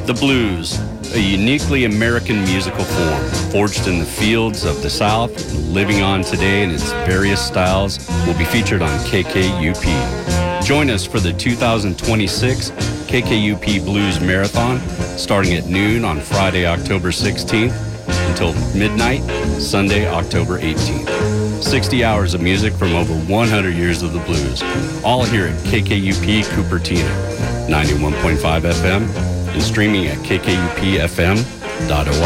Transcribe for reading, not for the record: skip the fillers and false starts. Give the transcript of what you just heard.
The blues, a uniquely American musical form, forged in the fields of the South and living on today in its various styles, will be featured on KKUP. Join us for the 2026 KKUP Blues Marathon, starting at noon on Friday, October 16th, until midnight, Sunday, October 18th. 60 hours of music from over 100 years of the blues, all here at KKUP Cupertino, 91.5 FM, and streaming at kkupfm.org.